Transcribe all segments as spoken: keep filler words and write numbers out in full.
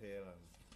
fela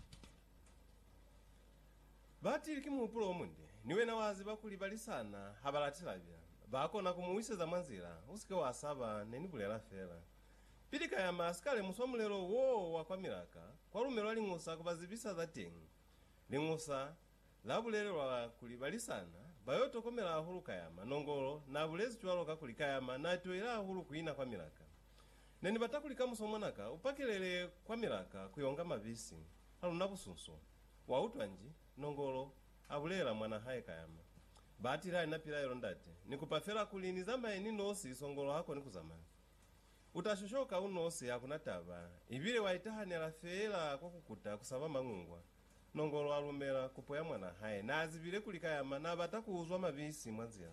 bati likimupulo omunde niwe nawazi bakulibalisana habalatilabya bakona kumuwiseza mwanzira usike wasaba neni bulela fela pilika ya maskale musomulelo wo wakwamilaka kwa lumelo ling'usa kubazibisa za tengi ling'usa labulelelwa kulibalisana bayoto komela ahulu kayama nongolo na bulezi chwaloka kulikayama na toela ahulu kuina kwa milaka neni batakulika musomonaka upakilele kwa milaka kuyonga mabisi haluna busunso wautwanji nongolo abulela mwana haye kayama batira inapira yondate nikupafera kuliniza maeni nosi songolo hako nikuzamana utashoshoka unosi hakunataba ibile waitahanela fela kwa kukuta kusaba mangungwa nongolo alumela kupoya mwana haye na azibile kulikayama na batakuuzwa mabisi mwanzira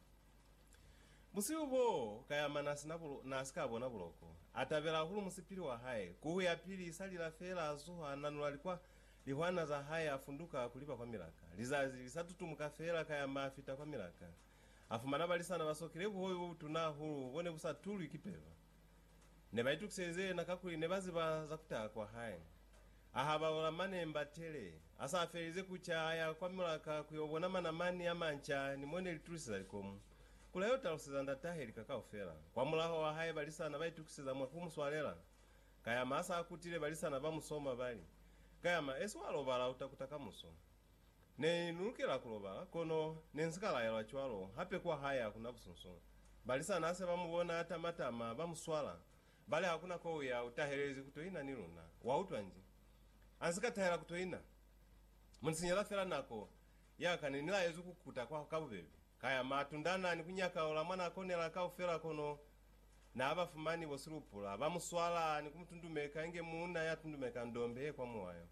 musiubo kayama nasinabulo nasikabona buloko atabela hulu musipili wa haye kuhuya pili isalila fela azuha nanula alikuwa lihwana za haya afunduka kulipa kwa milaka lizazi lisatutumuka fela kayama afita kwa milaka afumana balisana basokirebu hoyo tuna hulu wone busatulu ikipeva nebaitu kuseze nakakuli nebaziba za kutaka kwa haya ahaba ola manemba tele asa aferize kuchaya kwa milaka kuyobona manamani amancha nimone litulisiza likomu kula yota usizanda taheli kakao fela kwa mulaho wa haya balisana baitu kuseza mwakumuswalela kayama asa akutile balisana bamusoma bali kayama eswalo bala utakutaka muso ne nulukela kulobala kono nensikala yalwa chwalo hape kwa haya kuna busunso balisana ase bamubona hata matama bamuswala bale hakuna ko ya utahelezi kutoina niluna wautwanje ansika tahela kutoina munsinyala fela nako yakane nila yezu kukuta kwa kabubebe kaya matundana ni kunyaka ola mwana akonela ka ofela kono na abafumani bosurupula bamuswala ni kumutundumeka inge muna yatundumeka ndombe kwa muwayo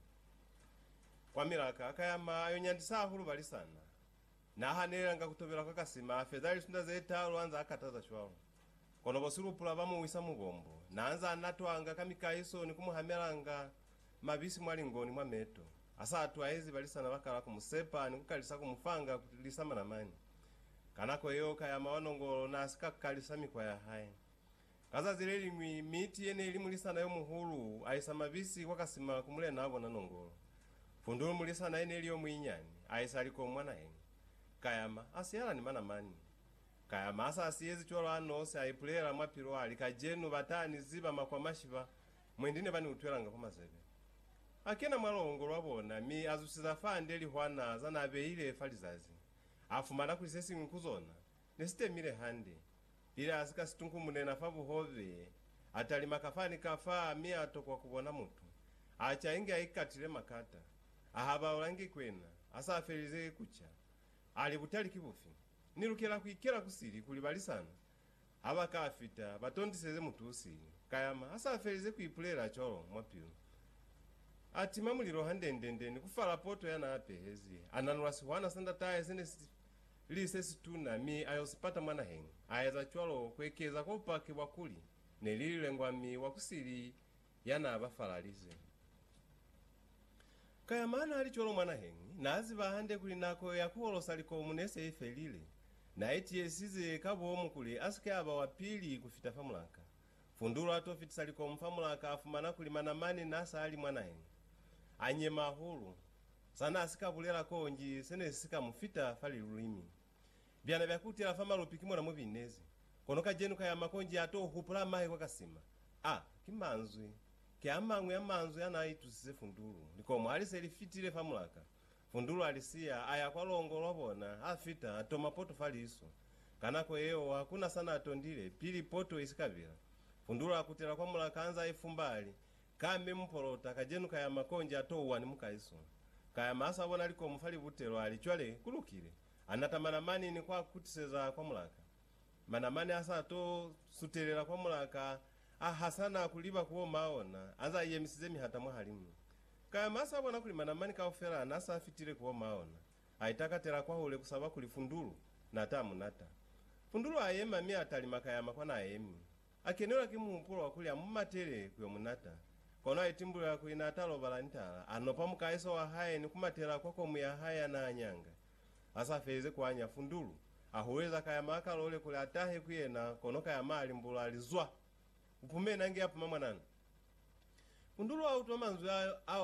kwa milaka kayama ayo nyandisa hulu balisana na hanela nga kutobela kwa kasima fedhali sunda zeta lwanza akataza shwalo kono bosurupula bamuwisa mugombo naanza anatwanga kamikaiso ni kumuhamelanga mabisi mwalingoni mwa meto asa atwaezi balisana bakala kumusepa ni kukalisa kumufanga kulisama na mani kanako yo kayama wanongolo na asika kukalisa mikwa ya hai kaza zileli miti yene ili mulisana yo muhulu aisa mabisi kwa kasima kumule nabo na nongolo fundulu mulisana yene ili yo muinyani aisa aliko mwana hengi kayama asiyala ni mana mani kayama asa asiyezi cholo anose aipulela mwapiro alikajenu batani ziba makwa mashiba mwendine bani utwelanga kwa mazebe akena mwalongo lwabona mi azusiza fande lihwana zana beile falizazi afumana kulisesi nkuzona nesitemile hande ila asika situnku munena fabu hove atali makafani kafa mi atokwa kubona mutu acha inge aikatile makata ahaba olangi kwena asa afelize kucha ali butali kibufi nilukela kuikela kusiri kulibalisana aba kafita batondiseze mutusi kayama asa afelize kuipulela cholo mwapilo ati mamuliro handendende ni kufala poto yana apehezi ananula siwana sanda tae zene lise situna mi ayosipata mwana hengi ayaza chwalo kwekeza kwa upake wakuli nelili lengwa mi wakusiri yana abafalalize kaya mana ali chwalo mwana hengi nazi bahande kuli nako ya kuholo saliko munese ifelile na eti yesize kabo omukuli asuke aba wapili kufita famulaka fundulu ato fiti saliko mfamulaka afumana kuli manamani nasa ali mwana hengi anye mahulu sana asika bulela konji sene sika mufita fali lulimi byana byakutira fama lupikimo na mubinezi konoka jenu kaya makonji ato hupula mahe kwa kasima ah kimanzwi kiamangwe amanzwi yana itusise fundulu niko mwali selifitile famulaka fundulu alisia aya kwa longo lwabona afita atoma poto fali iso kanako yeo hakuna sana atondile pili poto isikavira fundulu akutira kwa mulaka anza ifumbali kame mpolota kajenu kaya makonji ato uwani mukaiso kaya masa bona liko mfali butelo alichwale kulukile anatamana mani ni kwa kutiseza kwa mulaka manamani asa to sutelela kwa mulaka ahasana kuliba kuo maona anza yemisize mihata mwahalimu kaya masa bona kuli manamani ka ofera nasa afitile kuo maona aitaka tera kwa hule kusaba kuli fundulu nata munata fundulu ayema mi atalima kaya makwana ayemi akenela kimumpolo wakuli amumatele kuyo munata kono itimbula kuina talo balantala anopa mukaiso wa haye ni kumatela kwako muya haya na anyanga asa feze kwanya fundulu ahuweza kaya maka lole kule atahe kuyena kono kaya mali mbula alizwa upume nangi hapo mama nana fundulu au tomanzu